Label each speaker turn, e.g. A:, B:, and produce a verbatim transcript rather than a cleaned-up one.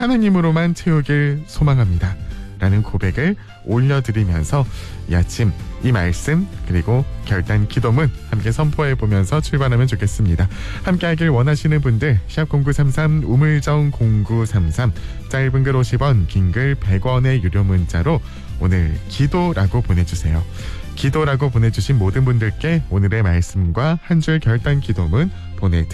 A: 하나님으로만 채우길 소망합니다 라는 고백을 올려드리면서 이 아침 이 말씀 그리고 결단 기도문 함께 선포해보면서 출발하면 좋겠습니다. 함께 하길 원하시는 분들 샵 공구삼삼 우물정 공구삼삼 짧은 글 오십 원 긴 글 백 원의 유료 문자로 오늘 기도라고 보내주세요. 기도라고 보내주신 모든 분들께 오늘의 말씀과 한 줄 결단 기도문 보내드립니다.